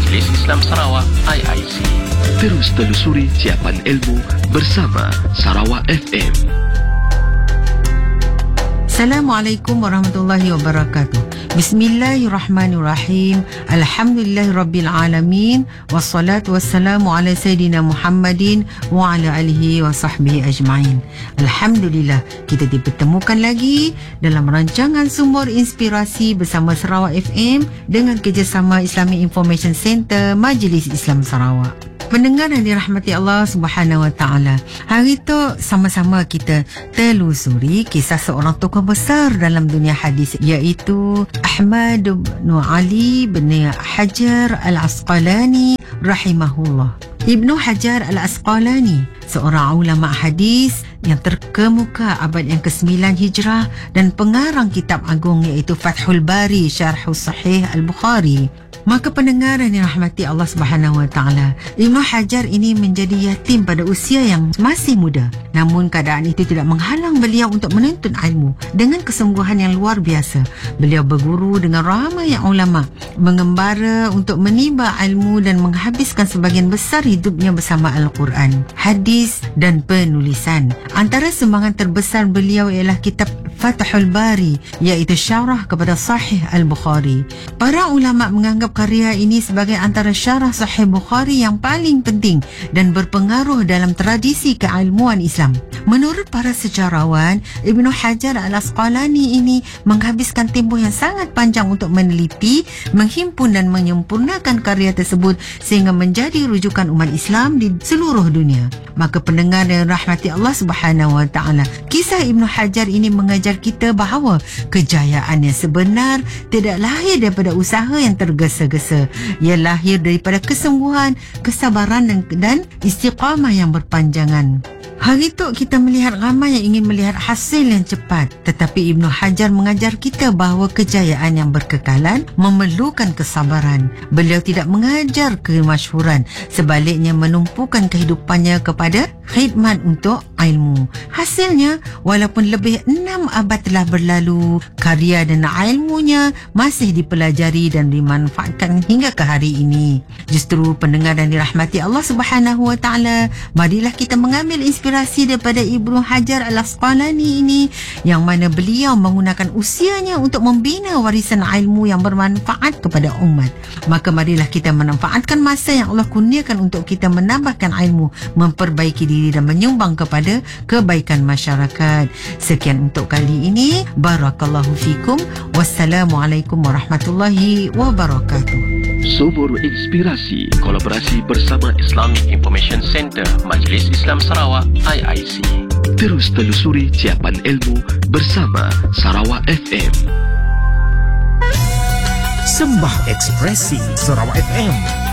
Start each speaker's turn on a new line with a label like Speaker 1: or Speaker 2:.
Speaker 1: Majlis Islam Sarawak IIC.
Speaker 2: Terus telusuri siapan ilmu bersama Sarawak FM.
Speaker 3: Assalamualaikum warahmatullahi wabarakatuh. Bismillahirrahmanirrahim. Alhamdulillahirabbil alamin wassalatu wassalamu ala sayidina Muhammadin wa ala alihi wa sahbihi ajma'in. Alhamdulillah, kita dipertemukan lagi dalam rancangan Sumber Inspirasi bersama Sarawak FM dengan kerjasama Islamic Information Center Majlis Islam Sarawak. Pendengar yang dirahmati Allah Subhanahu Wa Taala, hari itu sama-sama kita telusuri kisah seorang tokoh besar dalam dunia hadis, iaitu Ahmad bin Ali bin Hajar Al-Asqalani rahimahullah. Ibnu Hajar Al-Asqalani, seorang ulama hadis yang terkemuka abad yang ke-9 Hijrah dan pengarang kitab agung iaitu Fathul Bari Syarh Sahih Al-Bukhari. Maka pendengar yang dirahmati Allah Subhanahu Wa Taala, Ibnu Hajar ini menjadi yatim pada usia yang masih muda. Namun keadaan itu tidak menghalang beliau untuk menuntut ilmu dengan kesungguhan yang luar biasa. Beliau berguru dengan ramai ulama, mengembara untuk menimba ilmu dan menghabiskan sebagian besar hidupnya bersama Al-Quran, hadis dan penulisan. Antara sumbangan terbesar beliau ialah kitab Fathul Bari, iaitu syarah kepada Sahih Al-Bukhari. Para ulama menganggap karya ini sebagai antara syarah Sahih Bukhari yang paling penting dan berpengaruh dalam tradisi keilmuan Islam. Menurut para sejarawan, Ibnu Hajar Al-Asqalani ini menghabiskan tempoh yang sangat panjang untuk meneliti, menghimpun dan menyempurnakan karya tersebut sehingga menjadi rujukan umat Islam di seluruh dunia. Maka pendengar yang rahmati Allah Subhanahu Wa Taala, kisah Ibnu Hajar ini mengajar kita bahawa kejayaan yang sebenar tidak lahir daripada usaha yang tergesa-gesa. Ia lahir daripada kesungguhan, kesabaran dan istiqamah yang berpanjangan. Hari itu kita melihat ramai yang ingin melihat hasil yang cepat, tetapi Ibnu Hajar mengajar kita bahawa kejayaan yang berkekalan memerlukan kesabaran. Beliau tidak mengajar kemasyhuran, sebaliknya menumpukan kehidupannya kepada khidmat untuk ilmu. Hasilnya, walaupun lebih 6 abad telah berlalu, karya dan ilmunya masih dipelajari dan dimanfaatkan hingga ke hari ini. Justru pendengar dan dirahmati Allah Subhanahu Wa Taala, marilah kita mengambil inspirasi daripada Ibnu Hajar Al-Asqalani ini, yang mana beliau menggunakan usianya untuk membina warisan ilmu yang bermanfaat kepada umat. Maka marilah kita memanfaatkan masa yang Allah kurniakan untuk kita menambahkan ilmu, memperbaiki diri dan menyumbang kepada kebaikan masyarakat. Sekian untuk kali ini. Barakallahu fikum. Wassalamualaikum warahmatullahi wabarakatuh.
Speaker 2: Sumber Inspirasi,
Speaker 1: Kolaborasi bersama Islamic Information Center Majlis Islam Sarawak IIC.
Speaker 2: terus telusuri siapan ilmu bersama Sarawak FM.
Speaker 4: Sembah Ekspresi Sarawak FM.